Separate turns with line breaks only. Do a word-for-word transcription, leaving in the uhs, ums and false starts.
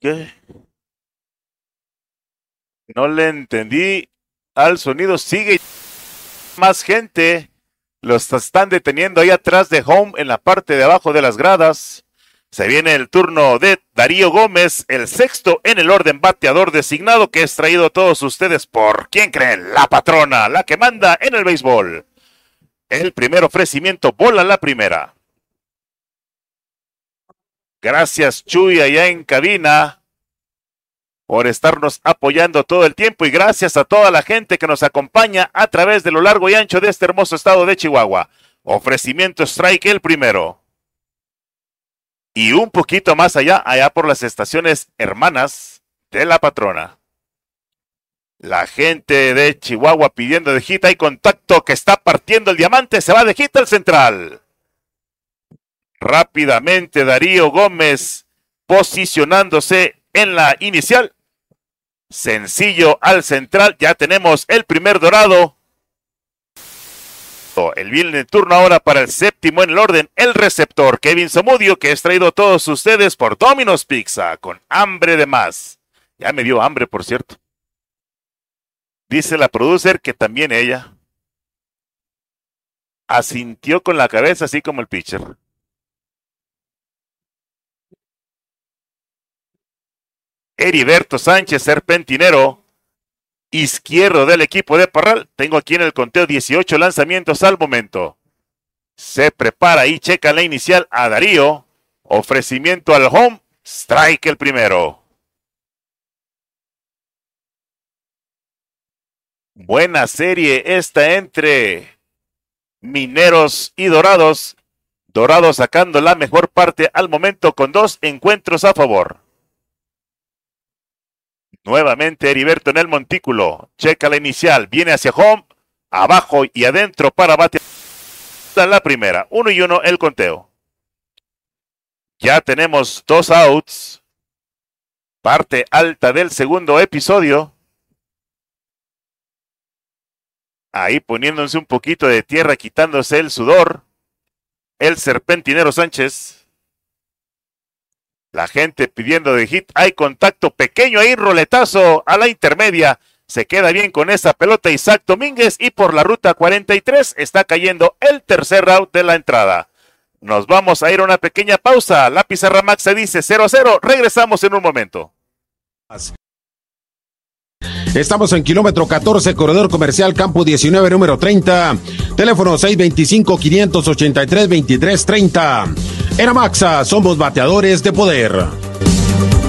¿Qué? No le entendí al sonido. Sigue más gente. Los están deteniendo ahí atrás de home en la parte de abajo de las gradas. Se viene el turno de Darío Gómez, el sexto en el orden bateador designado, que es traído a todos ustedes por, ¿quién creen? La patrona, la que manda en el béisbol. El primer ofrecimiento, bola la primera. Gracias, Chuy, allá en cabina, por estarnos apoyando todo el tiempo, y gracias a toda la gente que nos acompaña a través de lo largo y ancho de este hermoso estado de Chihuahua. Ofrecimiento strike el primero. Y un poquito más allá, allá por las estaciones hermanas de la patrona. La gente de Chihuahua pidiendo de hit, hay contacto que está partiendo el diamante, se va de hit al central. Rápidamente Darío Gómez posicionándose en la inicial. Sencillo al central, ya tenemos el primer dorado. El viene en turno ahora para el séptimo en el orden, el receptor Kevin Zamudio, que es traído a todos ustedes por Domino's Pizza, con hambre de más. Ya me dio hambre, por cierto. Dice la producer que también ella asintió con la cabeza, así como el pitcher. Heriberto Sánchez, serpentinero izquierdo del equipo de Parral. Tengo aquí en el conteo dieciocho lanzamientos al momento. Se prepara y checa la inicial a Darío. Ofrecimiento al home. Strike el primero. Buena serie esta entre Mineros y Dorados. Dorados sacando la mejor parte al momento con dos encuentros a favor. Nuevamente Heriberto en el montículo. Checa la inicial. Viene hacia home. Abajo y adentro para batear la primera. Uno y uno el conteo. Ya tenemos dos outs. Parte alta del segundo episodio. Ahí poniéndose un poquito de tierra, quitándose el sudor. El serpentinero Sánchez. La gente pidiendo de hit. Hay contacto pequeño ahí, roletazo a la intermedia. Se queda bien con esa pelota Isaac Domínguez, y por la ruta cuarenta y tres está cayendo el tercer out de la entrada. Nos vamos a ir a una pequeña pausa. La pizarra Max se dice cero a cero. Regresamos en un momento.
Estamos en kilómetro catorce, corredor comercial Campo diecinueve, número treinta. Teléfono seis dos cinco, cinco ocho tres, dos tres tres cero. Era Maxa, somos bateadores de poder.